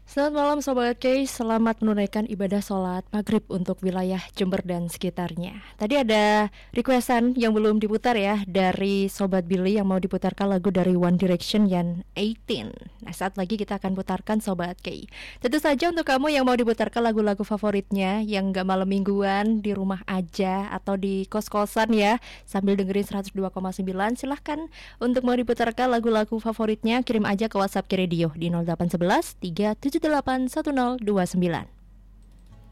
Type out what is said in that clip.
Selamat malam Sobat K, selamat menunaikan ibadah sholat maghrib untuk wilayah Jember dan sekitarnya. Tadi ada requestan yang belum diputar ya, dari Sobat Billy yang mau diputarkan lagu dari One Direction yang 18. Nah, saat lagi kita akan putarkan Sobat K. Tentu saja untuk kamu yang mau diputarkan lagu-lagu favoritnya, yang gak malam mingguan, di rumah aja atau di kos-kosan ya, sambil dengerin 102,9, silahkan untuk mau diputarkan lagu-lagu favoritnya, kirim aja ke WhatsApp K Radio di 0811 378 1029.